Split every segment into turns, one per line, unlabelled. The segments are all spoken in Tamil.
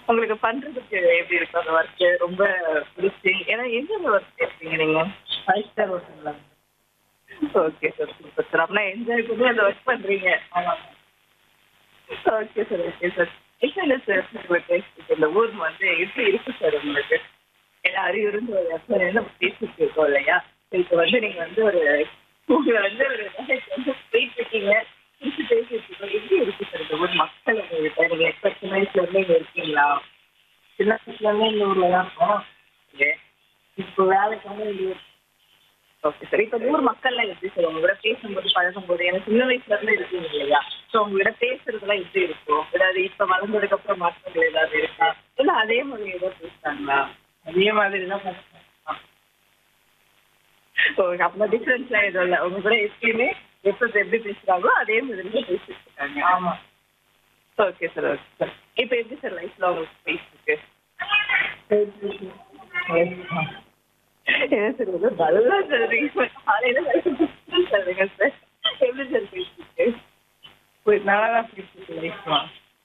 உங்களுக்கு பண்றதுக்கு எப்படி இருக்கு அந்த ஒர்க்? ரொம்ப பிடிச்சி ஏன்னா எங்க ஒர்க் செய்றீங்க நீங்க?
5 ஸ்டார் ஹோட்டல்ல.
Okay sir, super sir. அப்படின்னா என்ஜாய் பண்ணி அந்த ஒர்க் பண்றீங்க.
ஆமாங்க.
Okay sir, okay sir. என்ன சார் உங்களுக்கு இந்த ஊர் வந்து எப்படி இருக்கு சார் உங்களுக்கு? ஏன்னா அரியூருன்னு ஒரு இடத்துல என்ன பேசிட்டு இருக்கோம் இல்லையா? இப்போ வந்து நீங்க வந்து உங்களை வந்து ஒரு வேலைக்கு வந்து போயிட்டு இருக்கீங்க, திருப்பி பேசிட்டு இருக்கோம். எப்படி இருக்கு சார் இந்த ஊர் மக்கள் உங்ககிட்ட? நீங்க எப்ப சின்ன வயசுல இருந்தே இங்க இருக்கீங்களா?
சின்ன வயசுலேருந்தே இந்த ஊர்ல தான் இருக்கோம்.
ஓகே.
இப்போ வேலைக்காக இந்த ஊர்.
Okay sir. இப்போ ஊர் மக்கள்லாம் எப்படி சார் உங்க கூட பேசும்போது பழகும்போது? எனக்கு சின்ன வயசுல இருந்து இருக்கீங்க இல்லையா? ஸோ உங்ககிட்ட பேசுறதுலாம் எப்படி இருக்கும்? ஏதாவது இப்ப வளர்ந்ததுக்கு அப்புறம் மாற்றங்கள் ஏதாவது இருக்கா? இல்ல அதே மாதிரி ஏதாவது பேசுறாங்களா?
அதே மாதிரி தான் பேசுறோம்.
ஸோ அப்போ டிஃப்ரென்ஸ்லாம் எதுவும் இல்லை. உங்க கூட எப்பயுமே எப்போ எப்படி பேசுறாங்களோ அதே மாதிரி தான் பேசிட்டு இருக்காங்க.
ஆமா.
Okay sir, okay sir. இப்போ எப்படி சார் லைஃப்ல உங்களுக்கு பேசிருக்கு? என்ன சார் ஏதோ நல்லா சொல்றீங்க. காலையில சொல்றீங்க சார். எப்படி சார் பேசிருக்கு?
நல்லா தான் பேசிட்டு லைஃப்லாம்.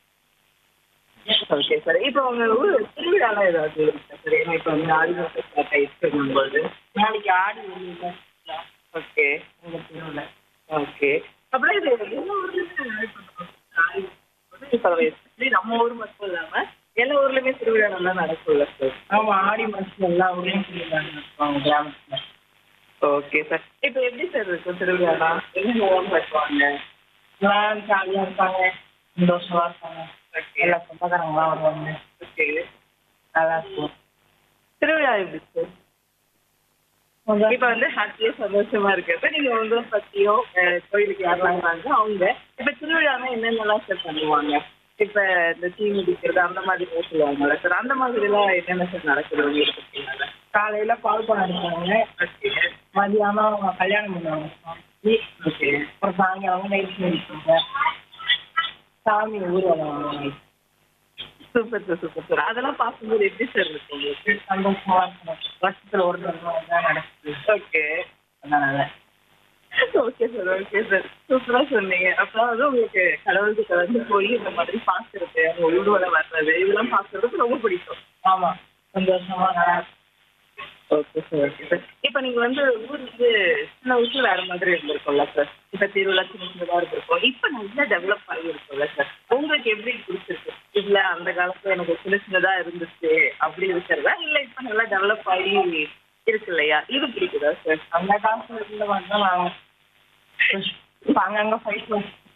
Okay sir. இப்போ உங்க ஊர் திருவிழாலாம் ஏதாவது இருக்கா சார்? ஏன்னா இப்போ வந்து ஆடி மாதம் ஸ்டார்ட் ஆயிடுச்சுங்கும்போது.
நாளைக்கு ஆடி வெளியில
ஓகே,
உங்க தெருவில்.
ஓகே. அப்புறம் இது எல்லா ஊர்லயுமே பரவாயில்ல. நம்ம ஊர் மட்டும் இல்லாம எல்லா ஊர்லயுமே திருவிழா நல்லா நடக்கும்ல சார்?
ஆமா, ஆடி மாசத்துல எல்லா ஊர்லயும் சொல்லிடுறாங்க இருப்பாங்க கிராமத்துல.
Okay sir. இப்போ எப்படி சார் இருக்கும் திருவிழானா? என்னென்னலாம் பண்ணுவாங்க?
எல்லாம் ஜாலியா இருப்பாங்க, சந்தோஷமா இருப்பாங்க.
ஓகே,
எல்லா சொந்தக்காரங்களாம் வருவாங்க.
ஓகே.
நல்லா இருக்கும்.
திருவிழா எப்படி சார்? இப்ப வந்து ஹாப்பியா சந்தோஷமா இருக்கு. இப்ப நீங்க உங்க பத்தியோ கோயிலுக்கு யாரெல்லாம் வராங்க அவங்க இப்ப திருவிழானா என்னென்னலாம் சார் பண்ணுவாங்க? இப்ப இந்த தீ மிதிக்கிறது அந்த மாதிரி சொல்லுவாங்கல்ல சார், அந்த மாதிரி எல்லாம் என்னென்ன சார் நடக்குது உங்களுக்கு பார்த்தீங்கன்னா?
காலையில பால் பழம் அடிப்பாங்க,
ஓகே,
மதியானம் கல்யாணம் பண்ணுவாங்க.
ஓகே.
அப்புறம் சாயங்காலம் நைட் முடிப்பாங்க, சாமி ஊர்வலம்.
Super sir, super sir. அதெல்லாம் பார்க்கும்போது எப்படி சார் இருக்கு உங்களுக்கு?
சந்தோஷமா இருக்கும். வருஷத்துல ஒரு தடவை தான் நடக்குது.
ஓகே,
அதனால
ஓகே சார், ஓகே சார். சூப்பரா சொன்னீங்க. அப்புறம் வந்து உங்களுக்கு கடவுளுக்கு கலந்து போய் இந்த மாதிரி பார்க்கறது, அவங்க ஊர்வலம் வர்றது இதெல்லாம் பார்க்கறதுக்கு ரொம்ப பிடிக்கும்.
ஆமா, சந்தோஷமா நல்லா இருக்கும்.
Okay sir, okay sir. இப்போ நீங்க வந்து ஊர் வந்து சின்ன வயசுல வேற மாதிரி இருந்திருக்கும்ல சார்? இப்போ திருவிழா சின்ன சின்னதாக இருந்திருக்கும், இப்போ நல்லா டெவலப் ஆகி இருக்கும்ல சார்? உங்களுக்கு எப்படி பிடிச்சிருக்கு? இல்ல அந்த காலத்துல எனக்கு சின்ன சின்னதா இருந்துச்சு அப்படி இருக்கிறதா, இல்ல இப்போ நல்லா டெவலப் ஆகி இருக்கு இல்லையா, இது பிடிக்குதா சார்?
அந்த காலத்துல இருந்த மாதிரி தான் நான் இப்போ அங்கங்க ஃபைட்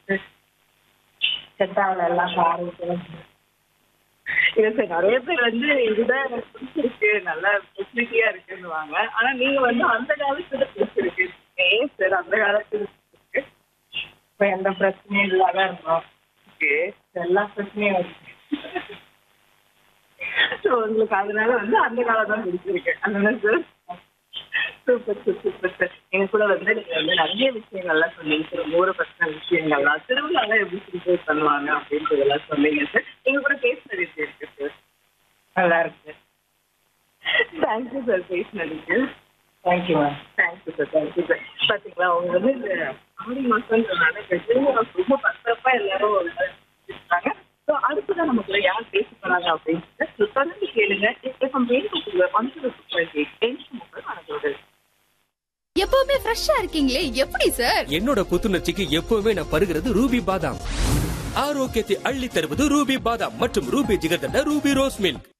செட் ஆகல எல்லாம் காரு.
இல்ல சார், நிறைய பேர் வந்து இதுதான் எனக்கு பிடிச்சிருக்கு, நல்லா ஃபெசிலிட்டியா இருக்குன்னுவாங்க. ஆனா நீங்க வந்து அந்த காலத்துல பிடிச்சிருக்கு. ஏன் சார் அந்த காலத்துல பிடிச்சிருக்கு?
இப்போ எந்த பிரச்சனையும் இல்லாத இருந்தோம்.
ஓகே.
எல்லா பிரச்சனையும் இருக்கு.
ஸோ உங்களுக்கு அதனால வந்து அந்த காலம் தான் பிடிச்சிருக்கு அதுதானே sir? Super sir, super sir. எங்க கூட வந்து நீங்க வந்து நிறைய விஷயங்கள்லாம் சொன்னீங்க சார். ஊரை பற்றின விஷயங்கள்லாம், திருவிழாலாம் எப்படி செலிப்ரேட் பண்ணுவாங்க அப்படின்றதெல்லாம் சொன்னீங்க சார். எங்க கூட பேசுனது எப்படி இருக்கு சார்?
நல்லா இருக்கு.
தேங்க்யூ சார் பேசினதுக்கு.
Thank you ma'am.
Thank you sir, thank you sir. பார்த்தீங்களா அவங்க வந்து இந்த ஆடி மாதம்ன்றதுனால இந்த திருவிழா ரொம்ப பரபரப்பா எல்லாரும் இருக்காங்க. ஸோ அடுத்ததான் நம்ம கூட யார் பேச போறாங்க அப்படின்னு தொடர்ந்து கேளுங்க. இப்போ
எப்பவுமே ஃப்ரெஷ்ஷா இருக்கீங்களே, எப்படி சார்?
என்னோட புத்துணர்ச்சிக்கு எப்பவுமே நான் பருகிறது ரூபி பாதாம். ஆரோக்கியத்தை அள்ளி தருவது ரூபி பாதாம் மற்றும் Ruby jigarthanda Ruby rose milk.